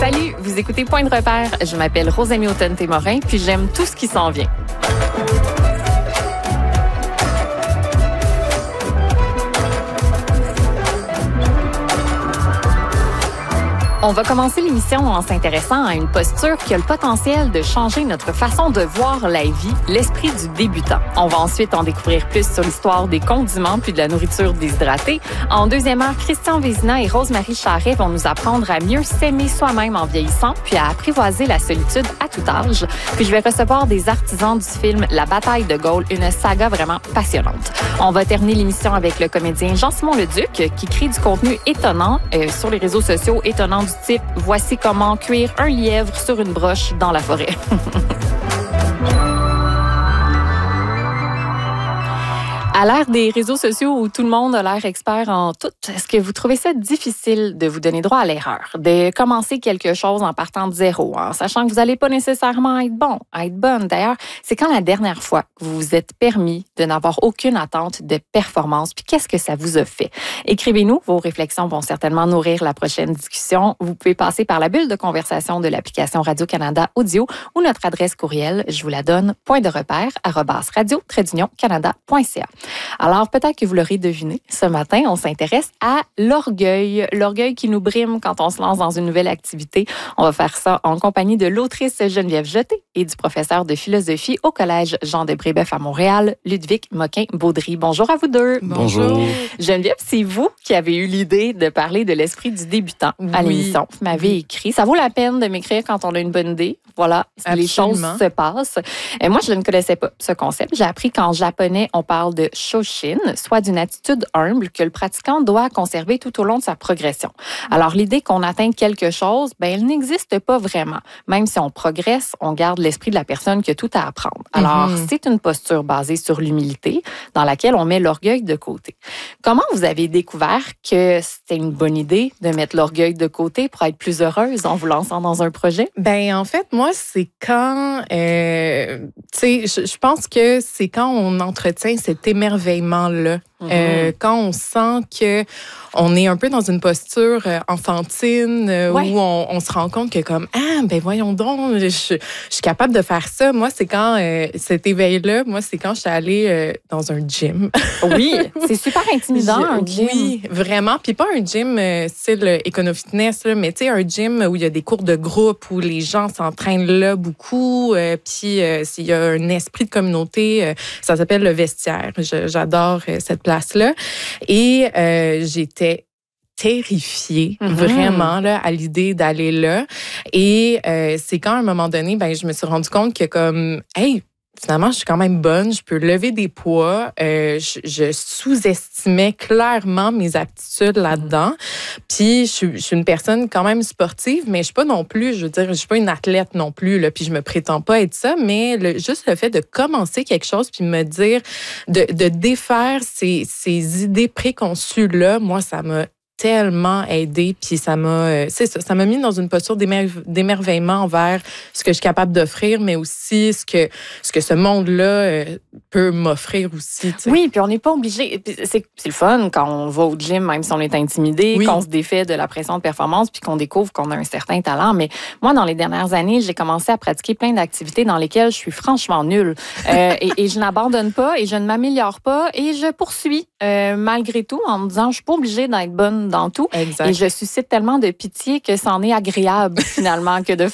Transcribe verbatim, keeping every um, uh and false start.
Salut, vous écoutez Point de repère. Je m'appelle Rosamie Autonne-Témorin, puis j'aime tout ce qui s'en vient. On va commencer l'émission en s'intéressant à une posture qui a le potentiel de changer notre façon de voir la vie, l'esprit du débutant. On va ensuite en découvrir plus sur l'histoire des condiments puis de la nourriture déshydratée. En deuxième heure, Christian Vézina et Rose-Marie Charret vont nous apprendre à mieux s'aimer soi-même en vieillissant puis à apprivoiser la solitude à tout âge. Puis je vais recevoir des artisans du film La bataille de Gaulle, une saga vraiment passionnante. On va terminer l'émission avec le comédien Jean-Simon Leduc qui crée du contenu étonnant euh, sur les réseaux sociaux, étonnant du type « Voici comment cuire un lièvre sur une broche dans la forêt ». À l'ère des réseaux sociaux où tout le monde a l'air expert en tout, est-ce que vous trouvez ça difficile de vous donner droit à l'erreur, de commencer quelque chose en partant de zéro, en sachant que vous n'allez pas nécessairement être bon, être bonne? D'ailleurs, c'est quand la dernière fois que vous vous êtes permis de n'avoir aucune attente de performance, puis qu'est-ce que ça vous a fait? Écrivez-nous, vos réflexions vont certainement nourrir la prochaine discussion. Vous pouvez passer par la bulle de conversation de l'application Radio-Canada Audio ou notre adresse courriel, je vous la donne, point de repère, arobase radio trait d'union canada point c a. Alors, peut-être que vous l'aurez deviné, ce matin, on s'intéresse à l'orgueil. L'orgueil qui nous brime quand on se lance dans une nouvelle activité. On va faire ça en compagnie de l'autrice Geneviève Jeté et du professeur de philosophie au Collège Jean de Brébeuf à Montréal, Ludwig Moquin-Baudry. Bonjour à vous deux. Bonjour. Geneviève, c'est vous qui avez eu l'idée de parler de l'esprit du débutant à oui. l'émission. Vous m'avez oui. écrit. Ça vaut la peine de m'écrire quand on a une bonne idée. Voilà, Absolument. Les choses se passent. Et moi, je ne connaissais pas ce concept. J'ai appris qu'en japonais, on parle de shoshin, soit d'une attitude humble que le pratiquant doit conserver tout au long de sa progression. Alors, l'idée qu'on atteint quelque chose, ben, elle n'existe pas vraiment. Même si on progresse, on garde l'esprit de la personne qui a tout à apprendre. Alors, mm-hmm. c'est une posture basée sur l'humilité dans laquelle on met l'orgueil de côté. Comment vous avez découvert que c'était une bonne idée de mettre l'orgueil de côté pour être plus heureuse en vous lançant dans un projet? Ben, en fait, moi, c'est quand, euh, tu sais, je, je pense que c'est quand on entretient cet émerveillement-là. Mm-hmm. Euh, quand on sent que on est un peu dans une posture euh, enfantine euh, ouais. où on, on se rend compte que comme ah ben voyons donc je, je suis capable de faire ça. Moi c'est quand euh, cet éveil-là, moi c'est quand je suis allée euh, dans un gym. Oui, c'est super intimidant je, un gym. Oui, vraiment. Puis pas un gym euh, style écono-fitness là, mais tu sais un gym où il y a des cours de groupe où les gens s'entraînent là beaucoup. Euh, puis euh, il y a un esprit de communauté. Euh, ça s'appelle le vestiaire. Je, j'adore euh, cette place-là. Et euh, j'étais terrifiée, mm-hmm. vraiment, là, à l'idée d'aller là. Et euh, c'est quand, à un moment donné, ben, je me suis rendu compte que comme, hey, finalement, je suis quand même bonne, je peux lever des poids. Euh, je, je sous-estimais clairement mes aptitudes là-dedans. Puis, je suis, je suis une personne quand même sportive, mais je suis pas non plus, je veux dire, je suis pas une athlète non plus, là, puis je me prétends pas être ça, mais le, juste le fait de commencer quelque chose puis me dire, de, de défaire ces, ces idées préconçues-là, moi, ça m'a tellement aidé, puis ça m'a, euh, c'est ça, ça m'a mis dans une posture d'émer- d'émerveillement envers ce que je suis capable d'offrir, mais aussi ce que ce que ce monde-là euh, peut m'offrir aussi. T'sais. Oui, puis on n'est pas obligé. C'est, c'est le fun quand on va au gym, même si on est intimidé, oui. qu'on se défait de la pression de performance, puis qu'on découvre qu'on a un certain talent. Mais moi, dans les dernières années, j'ai commencé à pratiquer plein d'activités dans lesquelles je suis franchement nulle. Euh, et, et je n'abandonne pas, et je ne m'améliore pas, et je poursuis euh, malgré tout en me disant, je suis pas obligée d'être bonne dans tout. Exact. Et je suscite tellement de pitié que c'en est agréable finalement que de